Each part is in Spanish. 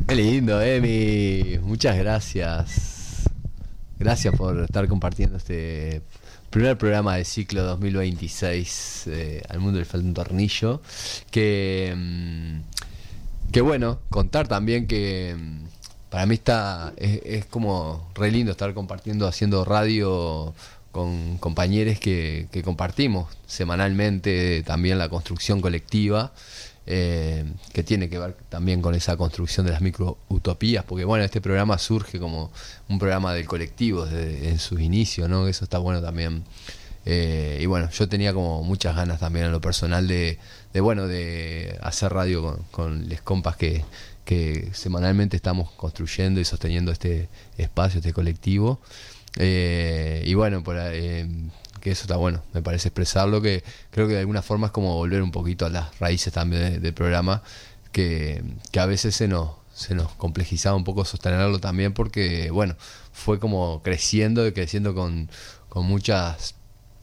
Qué lindo, Emi. Muchas gracias. Gracias por estar compartiendo este primer programa del ciclo 2026 Al mundo le falta un tornillo. Que bueno, contar también que para mí es como re lindo estar compartiendo, haciendo radio con compañeros que compartimos semanalmente también la construcción colectiva. Que tiene que ver también con esa construcción de las microutopías, porque bueno, este programa surge como un programa del colectivo en sus inicios, ¿no? Eso está bueno también. Y bueno, yo tenía como muchas ganas también en lo personal de hacer radio con les compas que semanalmente estamos construyendo y sosteniendo este espacio, este colectivo. Y bueno, que eso está bueno, me parece expresarlo, que creo que de alguna forma es como volver un poquito a las raíces también del programa, que a veces se nos complejizaba un poco sostenerlo también, porque bueno, fue como creciendo con muchas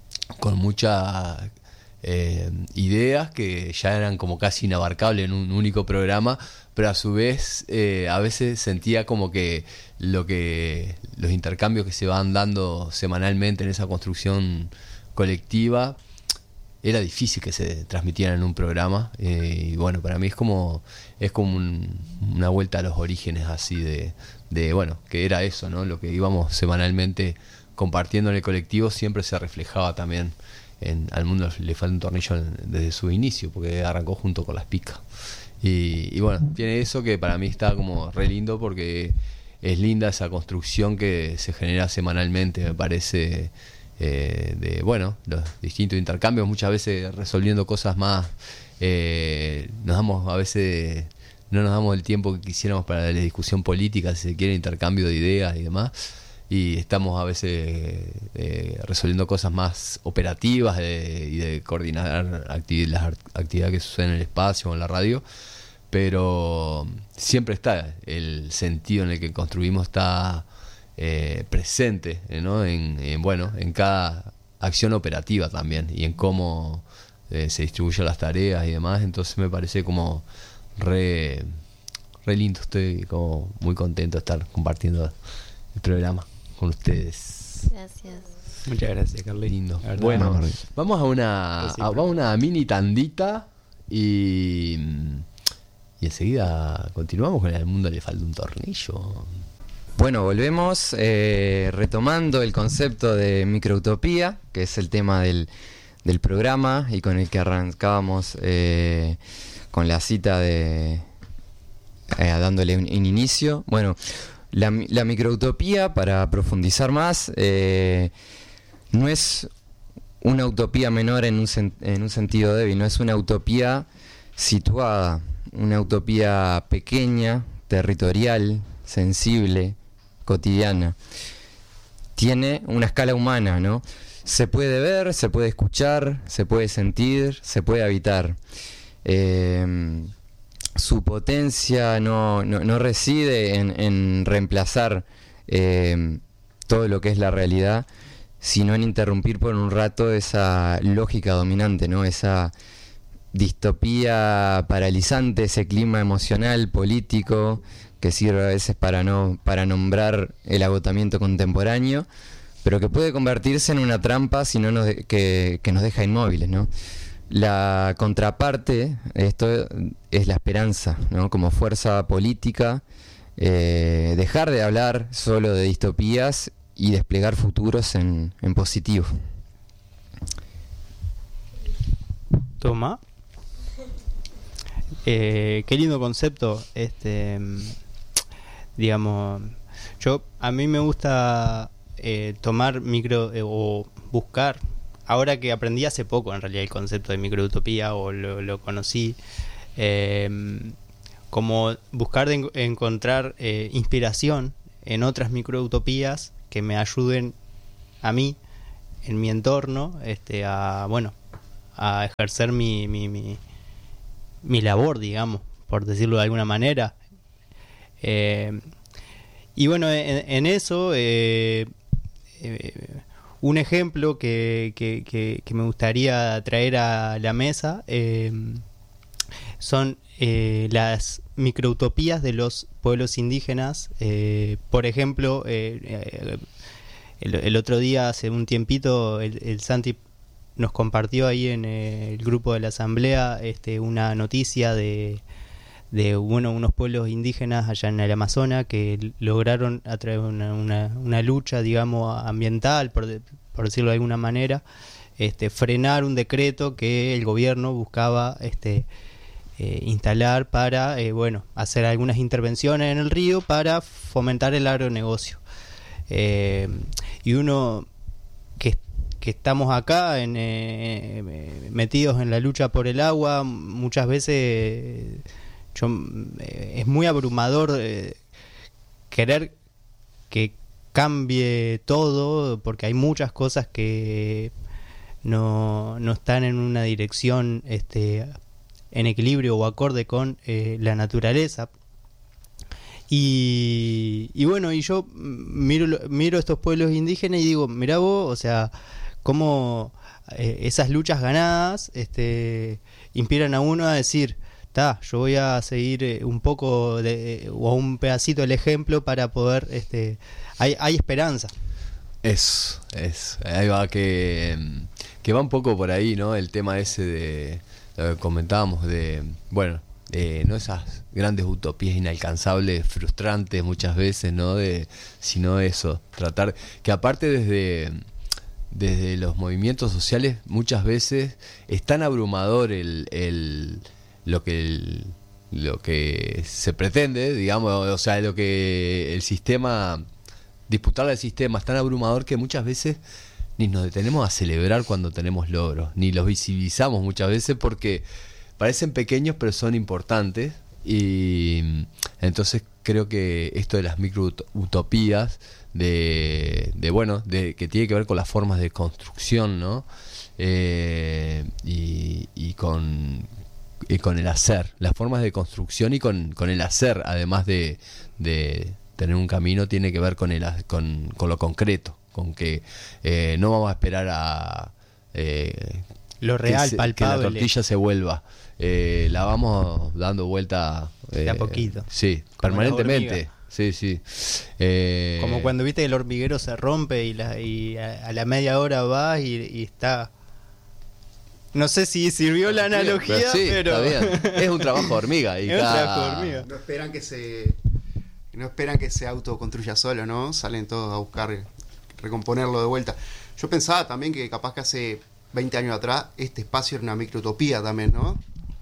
ideas que ya eran como casi inabarcables en un único programa, pero a su vez a veces sentía como que los intercambios que se van dando semanalmente en esa construcción colectiva era difícil que se transmitieran en un programa. Y bueno, para mí es como una vuelta a los orígenes así de bueno, que era eso, ¿no? Lo que íbamos semanalmente compartiendo en el colectivo siempre se reflejaba también al mundo le falta un tornillo desde su inicio, porque arrancó junto con las picas. Y bueno, tiene eso que para mí está como re lindo, porque es linda esa construcción que se genera semanalmente, me parece, de bueno, los distintos intercambios, muchas veces resolviendo cosas más. A veces no nos damos el tiempo que quisiéramos para la discusión política, si se quiere, intercambio de ideas y demás. Y estamos a veces resolviendo cosas más operativas y de coordinar las actividades que suceden en el espacio o en la radio, pero siempre está el sentido en el que construimos, está presente, ¿no? En cada acción operativa también, y en cómo se distribuyen las tareas y demás. Entonces me parece como re lindo, estoy como muy contento de estar compartiendo el programa con ustedes. Gracias. Muchas gracias, Carly. Lindo. Bueno, vamos a una mini tandita y enseguida continuamos con El mundo le falta un tornillo. Bueno, volvemos retomando el concepto de microutopía, que es el tema del programa y con el que arrancábamos con la cita dándole un inicio. Bueno, la microutopía, para profundizar más, no es una utopía menor en un sentido débil, no es una utopía situada, una utopía pequeña, territorial, sensible, cotidiana. Tiene una escala humana, ¿no? Se puede ver, se puede escuchar, se puede sentir, se puede habitar. Su potencia no reside en reemplazar todo lo que es la realidad, sino en interrumpir por un rato esa lógica dominante, ¿no? Esa distopía paralizante, ese clima emocional, político, que sirve a veces para nombrar el agotamiento contemporáneo, pero que puede convertirse en una trampa si no que nos deja inmóviles, ¿no? La contraparte de esto es la esperanza, ¿no? Como fuerza política, dejar de hablar solo de distopías y desplegar futuros en positivo. Toma. Qué lindo concepto. Digamos, a mí me gusta tomar o buscar. Ahora que aprendí hace poco, en realidad, el concepto de microutopía, o lo conocí, como buscar encontrar inspiración en otras microutopías que me ayuden a mí, en mi entorno, a ejercer mi labor, digamos, por decirlo de alguna manera. Y bueno, en eso... un ejemplo que me gustaría traer a la mesa son las microutopías de los pueblos indígenas. Por ejemplo, el otro día, hace un tiempito, el Santi nos compartió ahí en el grupo de la asamblea una noticia de unos pueblos indígenas allá en el Amazonas que lograron, a través de una lucha, digamos, ambiental, por decirlo de alguna manera, frenar un decreto que el gobierno buscaba instalar para hacer algunas intervenciones en el río para fomentar el agronegocio. Y uno que estamos acá metidos en la lucha por el agua, muchas veces es muy abrumador querer que cambie todo, porque hay muchas cosas que no están en una dirección en equilibrio o acorde con la naturaleza. Y yo miro estos pueblos indígenas y digo, mirá vos, o sea, cómo esas luchas ganadas inspiran a uno a decir, yo voy a seguir un poco o un pedacito del ejemplo para poder, hay esperanza. Ahí va, que va un poco por ahí, ¿no? El tema ese de lo que comentábamos no esas grandes utopías inalcanzables, frustrantes muchas veces, ¿no? Sino eso, tratar que aparte desde los movimientos sociales muchas veces es tan abrumador lo que se pretende, digamos, o sea, lo que el sistema, disputarle al sistema es tan abrumador que muchas veces ni nos detenemos a celebrar cuando tenemos logros, ni los visibilizamos muchas veces porque parecen pequeños pero son importantes. Y entonces creo que esto de las microutopías que tiene que ver con las formas de construcción, ¿no? Y con el hacer, las formas de construcción y con el hacer, además de tener un camino, tiene que ver con lo concreto, con que no vamos a esperar a lo real, palpable, que la tortilla se vuelva. La vamos dando vuelta de a poquito. Sí, como permanentemente. Sí. Como cuando viste que el hormiguero se rompe y a la media hora vas y está. No sé si sirvió la analogía, pero está bien. Es un trabajo de hormiga. Y No esperan que se autoconstruya solo, ¿no? Salen todos a buscar recomponerlo de vuelta. Yo pensaba también que capaz que hace 20 años atrás este espacio era una microutopía también, ¿no?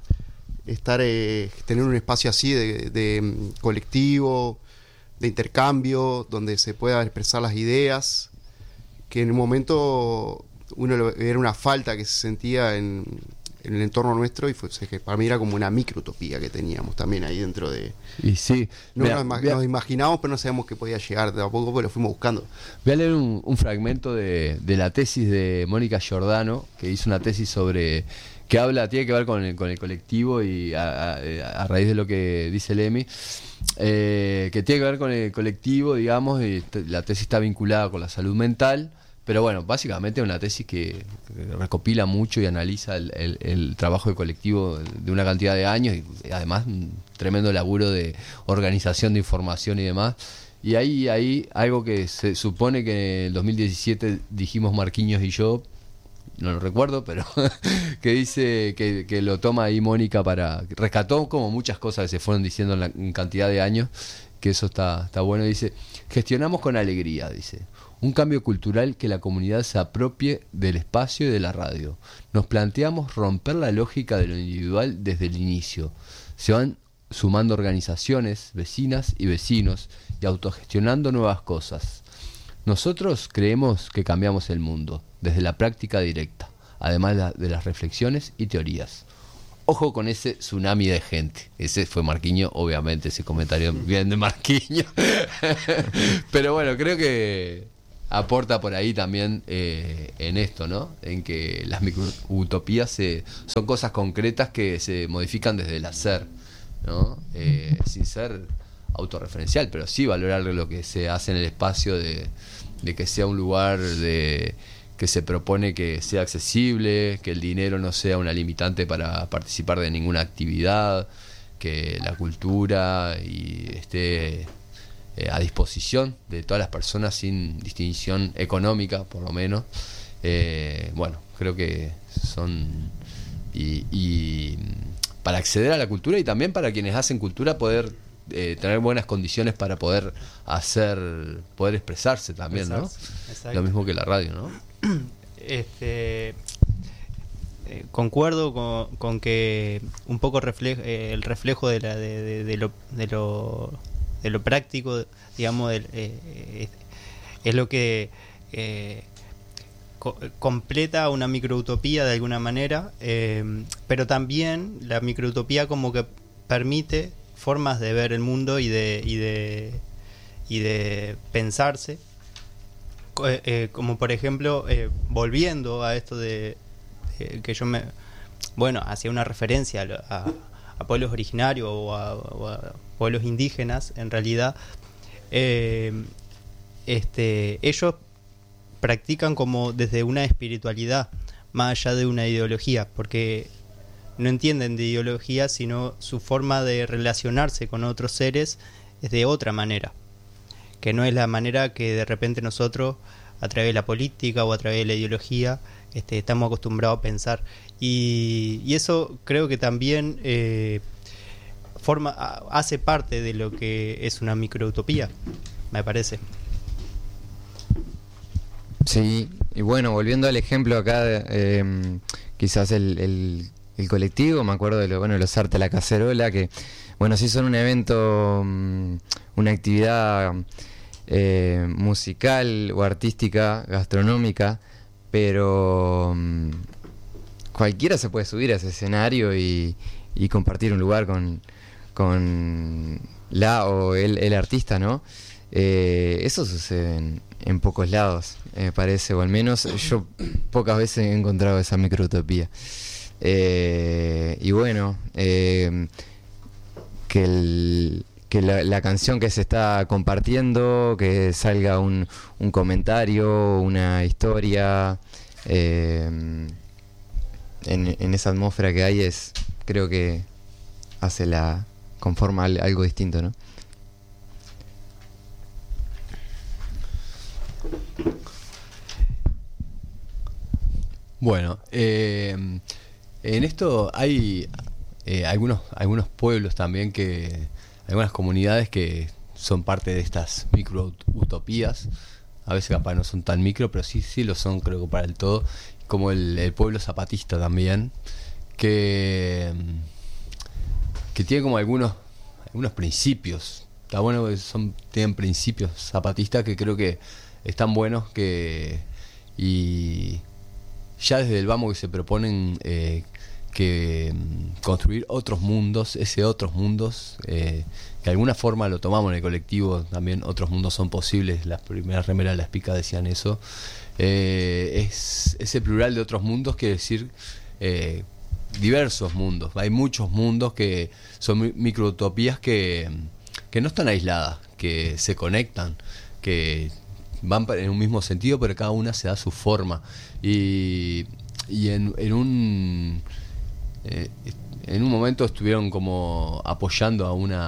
Tener un espacio así de colectivo, de intercambio, donde se puedan expresar las ideas, que en un momento era una falta que se sentía en el entorno nuestro, y que para mí era como una microutopía que teníamos también ahí dentro de... Y sí, nos imaginamos, pero no sabíamos que podía llegar de a poco, pero lo fuimos buscando. Voy a leer un fragmento de la tesis de Mónica Giordano, que hizo una tesis tiene que ver con el colectivo, y a raíz de lo que dice Lemi, que tiene que ver con el colectivo, digamos, y la tesis está vinculada con la salud mental. Pero bueno, básicamente es una tesis que recopila mucho y analiza el trabajo de colectivo de una cantidad de años, y además un tremendo laburo de organización de información y demás. Y hay algo que se supone que en el 2017 dijimos Marquinhos y yo, no lo recuerdo, pero que dice que lo toma ahí Mónica rescató como muchas cosas que se fueron diciendo en cantidad de años, que eso está bueno. Dice, gestionamos con alegría, dice, un cambio cultural que la comunidad se apropie del espacio y de la radio. Nos planteamos romper la lógica de lo individual desde el inicio. Se van sumando organizaciones, vecinas y vecinos, y autogestionando nuevas cosas. Nosotros creemos que cambiamos el mundo desde la práctica directa, además de las reflexiones y teorías. Ojo con ese tsunami de gente. Ese fue Marquinhos, obviamente, ese comentario bien de Marquinhos. Pero bueno, creo que aporta por ahí también en esto, ¿no? En que las microutopías son cosas concretas que se modifican desde el hacer, ¿no? Sin ser autorreferencial, pero sí valorar lo que se hace en el espacio, de que sea un lugar que se propone que sea accesible, que el dinero no sea una limitante para participar de ninguna actividad, que la cultura y esté a disposición de todas las personas sin distinción económica, por lo menos. Bueno, creo que son y para acceder a la cultura, y también para quienes hacen cultura poder tener buenas condiciones para poder expresarse también, ¿no? Exacto. Lo mismo que la radio, ¿no? Concuerdo con que un poco el reflejo de lo práctico, digamos, es lo que completa una microutopía de alguna manera, pero también la microutopía como que permite formas de ver el mundo y de pensarse, como por ejemplo, volviendo a esto de que yo hacía una referencia a pueblos originarios o a pueblos indígenas, en realidad ellos practican como desde una espiritualidad más allá de una ideología, porque no entienden de ideología, sino su forma de relacionarse con otros seres es de otra manera, que no es la manera que de repente nosotros, a través de la política o a través de la ideología, estamos acostumbrados a pensar. Y eso creo que también hace parte de lo que es una microutopía, me parece. Sí, y bueno, volviendo al ejemplo acá, quizás el colectivo, me acuerdo de los Arte a la Cacerola, que bueno, sí son un evento, una actividad musical o artística, gastronómica, pero cualquiera se puede subir a ese escenario y compartir un lugar con la o el artista, ¿no? Eso sucede en pocos lados, me parece, o al menos yo pocas veces he encontrado esa microutopía. Y bueno, que la canción que se está compartiendo, que salga un comentario, una historia, en esa atmósfera que hay, creo que conforma algo distinto, ¿no? Bueno, en esto hay algunos pueblos también, algunas comunidades que son parte de estas microutopías. A veces capaz no son tan micro, pero sí lo son, creo que para el todo, como el pueblo zapatista también, que tiene como algunos principios. Está bueno que tienen principios zapatistas que creo que están buenos, y ya desde el vamos que se proponen que construir otros mundos, otros mundos, que de alguna forma lo tomamos en el colectivo también. Otros mundos son posibles, las primeras remeras de la Espica decían eso. Es ese plural de otros mundos, quiere decir diversos mundos. Hay muchos mundos que son microutopías que no están aisladas, que se conectan, que van en un mismo sentido, pero cada una se da su forma. Y en un momento estuvieron como apoyando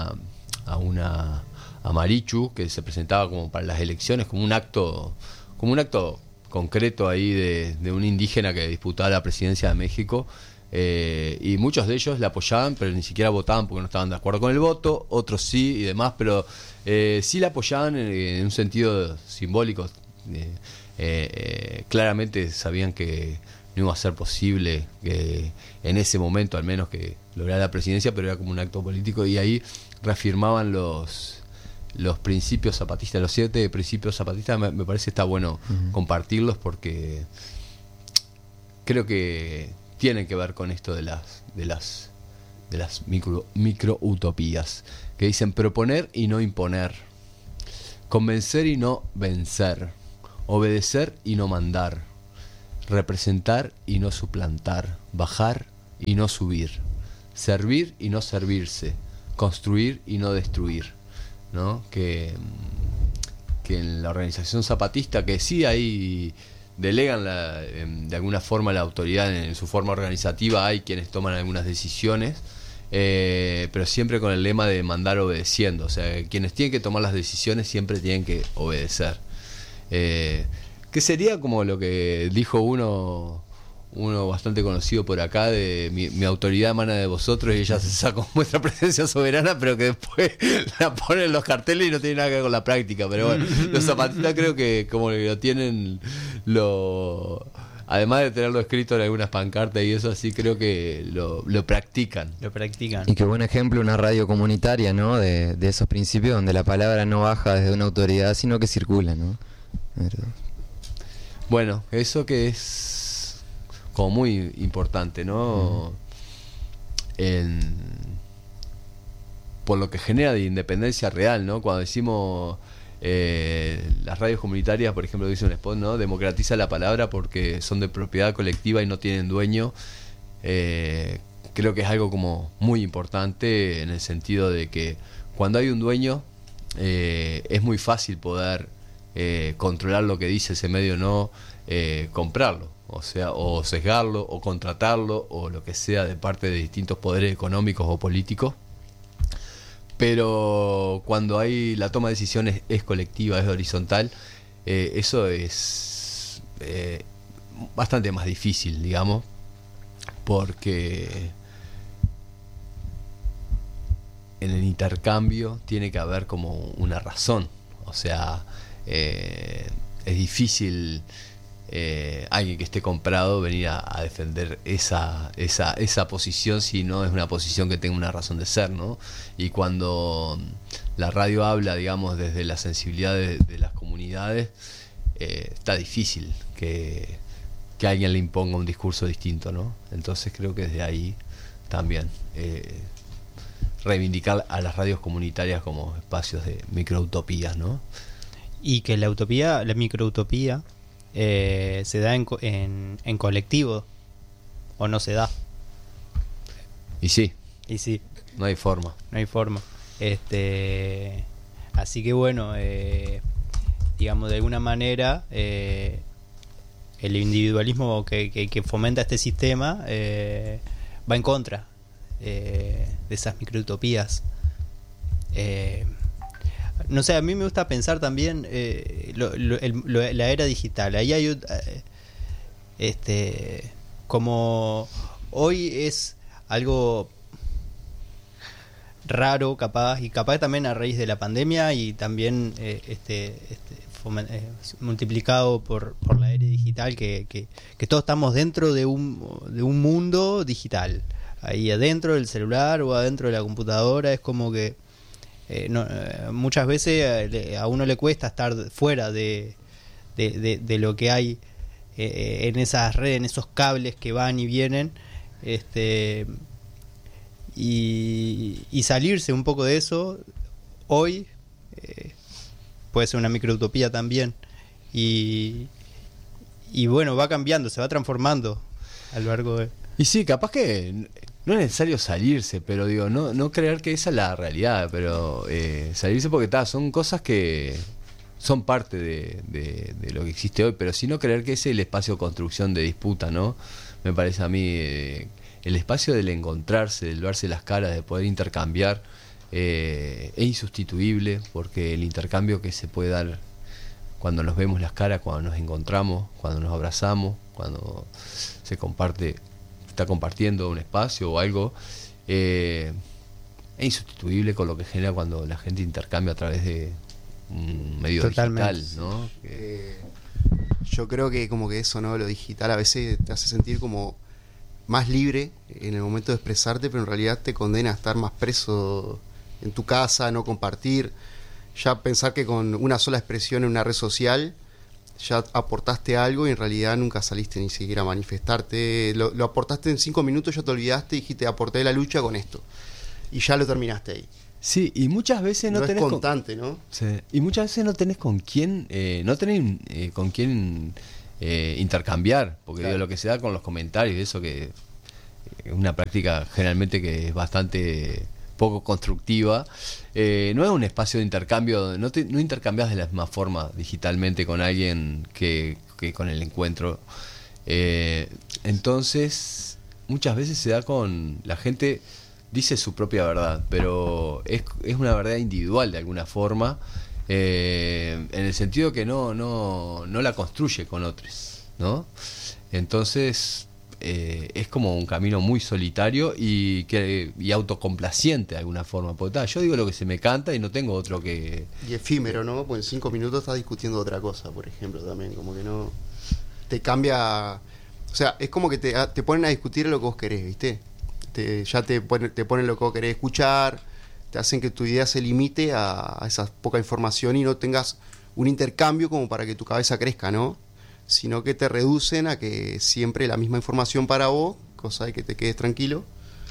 a Marichu, que se presentaba como para las elecciones, como un acto concreto ahí de un indígena que disputaba la presidencia de México. Y muchos de ellos la apoyaban, pero ni siquiera votaban porque no estaban de acuerdo con el voto. Otros sí y demás, pero sí la apoyaban en un sentido simbólico. Claramente sabían que no iba a ser posible que en ese momento al menos que lograra la presidencia, pero era como un acto político, y ahí reafirmaban los principios zapatistas, los 7 principios zapatistas. Me parece está bueno compartirlos, porque creo que tienen que ver con esto de las microutopías, que dicen proponer y no imponer, convencer y no vencer, obedecer y no mandar, representar y no suplantar, bajar y no subir, servir y no servirse, construir y no destruir, ¿no? Que en la organización zapatista, que sí ahí delegan de alguna forma la autoridad en su forma organizativa, hay quienes toman algunas decisiones, pero siempre con el lema de mandar obedeciendo. O sea, quienes tienen que tomar las decisiones siempre tienen que obedecer. Que sería como lo que dijo uno bastante conocido por acá, de mi autoridad emana de vosotros y ella se saca vuestra presencia soberana, pero que después la ponen en los carteles y no tiene nada que ver con la práctica. Pero bueno, los zapatistas creo que como lo tienen, además de tenerlo escrito en algunas pancartas y eso así, creo que lo practican. Lo practican. Y qué buen ejemplo una radio comunitaria, ¿no? De esos principios donde la palabra no baja desde una autoridad, sino que circula, ¿no? Bueno, eso que es como muy importante, ¿no? Por lo que genera de independencia real, ¿no? Cuando decimos las radios comunitarias, por ejemplo, dice un spot, ¿no? Democratiza la palabra porque son de propiedad colectiva y no tienen dueño. Creo que es algo como muy importante en el sentido de que cuando hay un dueño es muy fácil poder controlar lo que dice ese medio, no comprarlo, o sea, o sesgarlo, o contratarlo, o lo que sea de parte de distintos poderes económicos o políticos. Pero cuando hay la toma de decisiones es colectiva, es horizontal, eso es bastante más difícil, digamos, porque en el intercambio tiene que haber como una razón. O sea, es difícil alguien que esté comprado venir a defender esa posición si no es una posición que tenga una razón de ser, ¿no? Y cuando la radio habla, digamos, desde la sensibilidad de las comunidades, está difícil que alguien le imponga un discurso distinto, ¿no? Entonces creo que desde ahí también reivindicar a las radios comunitarias como espacios de microutopías, ¿no? Y que la microutopía se da en colectivo, o no se da. Y sí, no hay forma. Así que bueno, digamos, de alguna manera el individualismo que fomenta este sistema va en contra de esas microutopías. No sé, a mí me gusta pensar también la era digital. Ahí hay como hoy es algo raro, capaz también a raíz de la pandemia y también multiplicado por la era digital, que todos estamos dentro de un mundo digital. Ahí adentro del celular o adentro de la computadora es como que muchas veces a uno le cuesta estar fuera de lo que hay en esas redes, en esos cables que van y vienen, y salirse un poco de eso hoy puede ser una microutopía también, y bueno, va cambiando, se va transformando a lo largo de... Y sí, capaz que no es necesario salirse, pero digo, no creer que esa es la realidad, pero salirse porque son cosas que son parte de lo que existe hoy, pero si no creer que ese es el espacio de construcción de disputa, ¿no? Me parece a mí el espacio del encontrarse, del verse las caras, de poder intercambiar, es insustituible, porque el intercambio que se puede dar cuando nos vemos las caras, cuando nos encontramos, cuando nos abrazamos, cuando se está compartiendo un espacio o algo, es insustituible con lo que genera cuando la gente intercambia a través de un medio Totalmente digital, ¿no? Yo creo que como que eso, ¿no? Lo digital a veces te hace sentir como más libre en el momento de expresarte, pero en realidad te condena a estar más preso en tu casa, a no compartir. Ya pensar que con una sola expresión en una red social ya aportaste algo y en realidad nunca saliste ni siquiera a manifestarte. Lo aportaste en 5 minutos, ya te olvidaste y dijiste, aporté la lucha con esto. Y ya lo terminaste ahí. Sí, y muchas veces no tenés es constante, ¿no? Sí, y muchas veces no tenés con quién, intercambiar, porque Claro. digo, lo que se da con los comentarios, eso que es una práctica generalmente que es bastante poco constructiva, no es un espacio de intercambio, no intercambias de la misma forma digitalmente con alguien que con el encuentro. Entonces, muchas veces se da con la gente dice su propia verdad, pero es una verdad individual de alguna forma, en el sentido que no la construye con otros, ¿no? Entonces es como un camino muy solitario y autocomplaciente de alguna forma, porque yo digo lo que se me canta y no tengo otro que... Y efímero, ¿no? Pues en 5 minutos estás discutiendo otra cosa, por ejemplo, también, como que no... Te cambia... O sea, es como que te ponen a discutir lo que vos querés, ¿viste? Te ponen lo que vos querés escuchar, te hacen que tu idea se limite a esa poca información y no tengas un intercambio como para que tu cabeza crezca, ¿no? Sino que te reducen a que siempre la misma información para vos, cosa de que te quedes tranquilo.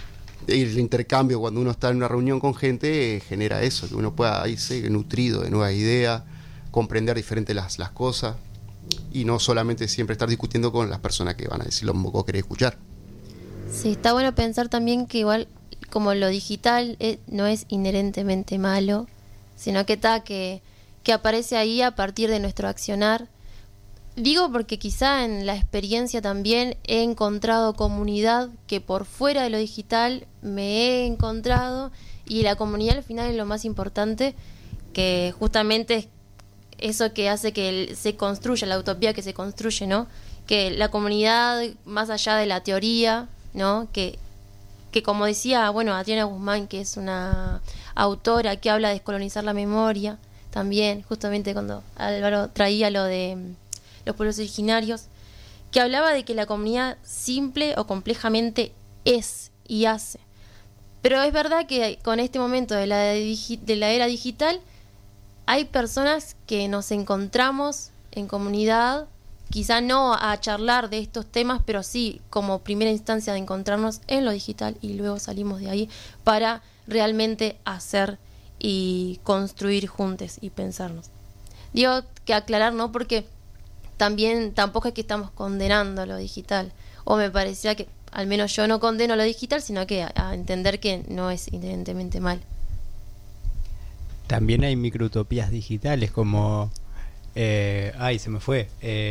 Y el intercambio cuando uno está en una reunión con gente genera eso, que uno pueda irse nutrido de nuevas ideas, comprender diferentes las cosas y no solamente siempre estar discutiendo con las personas que van a decir lo que vos querés escuchar. Sí, está bueno pensar también que igual como lo digital no es inherentemente malo, sino que que aparece ahí a partir de nuestro accionar. Digo porque quizá en la experiencia también he encontrado comunidad que por fuera de lo digital me he encontrado, y la comunidad al final es lo más importante, que justamente es eso que hace que se construya, la utopía que se construye, ¿no? Que la comunidad, más allá de la teoría, ¿no? Que como decía, bueno, Adriana Guzmán, que es una autora que habla de descolonizar la memoria, también, justamente cuando Álvaro traía lo de los pueblos originarios, que hablaba de que la comunidad simple o complejamente es y hace. Pero es verdad que con este momento de la era digital hay personas que nos encontramos en comunidad, quizá no a charlar de estos temas, pero sí como primera instancia de encontrarnos en lo digital y luego salimos de ahí para realmente hacer y construir juntos y pensarnos. Digo que aclarar, ¿no? Porque tampoco es que estamos condenando lo digital, o me parecía que al menos yo no condeno lo digital, sino que a entender que no es inherentemente mal. También hay microutopías digitales como se me fue,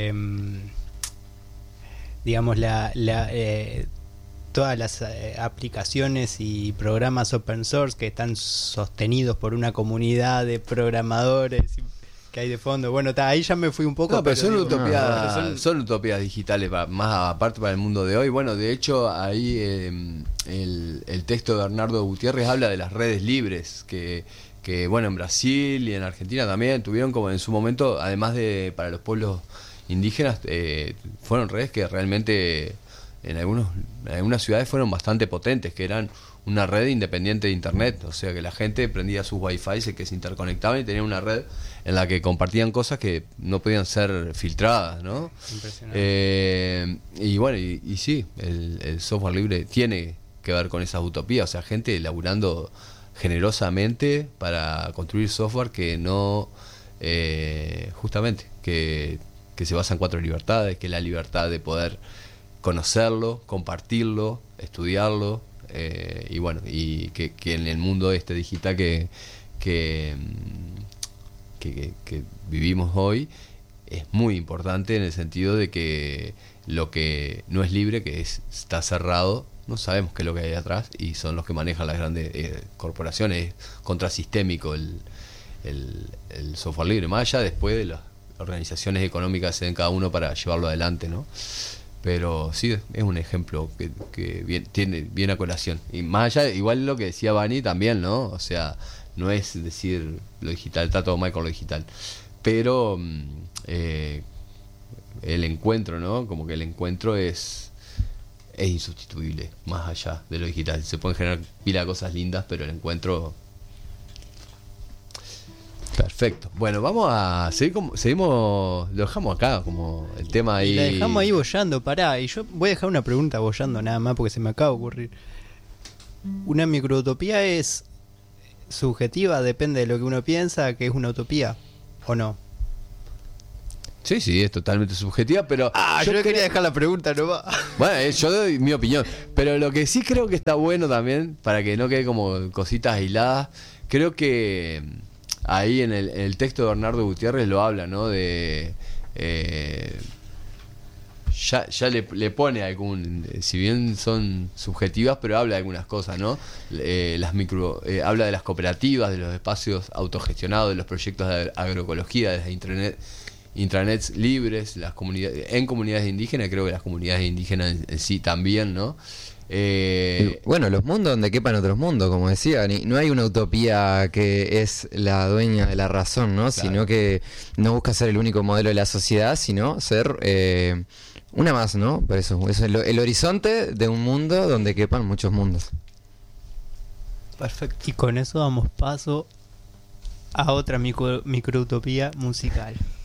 digamos todas las aplicaciones y programas open source que están sostenidos por una comunidad de programadores que hay de fondo. Bueno, ahí ya me fui un poco. No, pero son utopías digitales, más aparte para el mundo de hoy. Bueno, de hecho, ahí el texto de Bernardo Gutiérrez habla de las redes libres, que bueno, en Brasil y en Argentina también tuvieron como en su momento, además de para los pueblos indígenas, fueron redes que realmente en algunas ciudades fueron bastante potentes, que eran una red independiente de internet, o sea que la gente prendía sus wifi que se interconectaban y tenían una red en la que compartían cosas que no podían ser filtradas, ¿no? Impresionante. Y bueno, y sí, el software libre tiene que ver con esas utopías, o sea, gente laburando generosamente para construir software que no, justamente, que se basa en 4 libertades, que es la libertad de poder conocerlo, compartirlo, estudiarlo, y bueno, y que en el mundo digital que vivimos hoy es muy importante en el sentido de que lo que no es libre, está cerrado, no sabemos qué es lo que hay atrás, y son los que manejan las grandes corporaciones. Es contrasistémico el software libre, más allá después de las organizaciones económicas que se den cada uno para llevarlo adelante, ¿no? Pero sí, es un ejemplo que tiene bien a colación. Y más allá, igual lo que decía Bani también, ¿no? O sea, no es decir lo digital, está todo mal con lo digital. Pero el encuentro, ¿no? Como que el encuentro es insustituible, más allá de lo digital. Se pueden generar pila de cosas lindas, pero el encuentro... Perfecto. Bueno, vamos a seguimos, lo dejamos acá como el tema ahí. Y la dejamos ahí boyando, pará. Y yo voy a dejar una pregunta boyando nada más porque se me acaba de ocurrir. ¿Una microutopía es subjetiva? ¿Depende de lo que uno piensa que es una utopía o no? Sí, es totalmente subjetiva, pero... yo quería dejar la pregunta nomás. Bueno, yo doy mi opinión, pero lo que sí creo que está bueno también, para que no quede como cositas aisladas, creo que ahí en el texto de Bernardo Gutiérrez lo habla, ¿no? De ya le pone algún, si bien son subjetivas, pero habla de algunas cosas, ¿no? Habla de las cooperativas, de los espacios autogestionados, de los proyectos de agroecología, de las intranets libres, las comunidades, en comunidades indígenas, creo que las comunidades indígenas en sí también, ¿no? Bueno, los mundos donde quepan otros mundos, como decía, no hay una utopía que es la dueña de la razón, ¿no? Claro. Sino que no busca ser el único modelo de la sociedad, sino ser una más, ¿no? Por eso es el horizonte de un mundo donde quepan muchos mundos. Perfecto. Y con eso damos paso a otra microutopía musical.